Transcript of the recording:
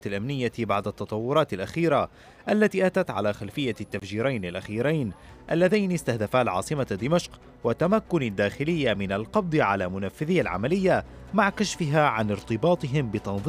الأمنية بعد التطورات الأخيرة التي أتت على خلفية التفجيرين الأخيرين اللذين استهدفا العاصمة دمشق، وتمكن الداخلية من القبض على منفذي العملية مع كشفها عن ارتباطهم بتنظيم